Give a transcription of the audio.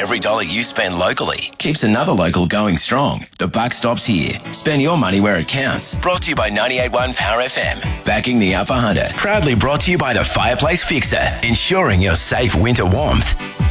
every dollar you spend locally keeps another local going strong. The buck stops here. Spend your money where it counts. Brought to you by 98.1 Power FM. Backing the Upper Hunter. Proudly brought to you by the Fireplace Fixer. Ensuring your safe winter warmth.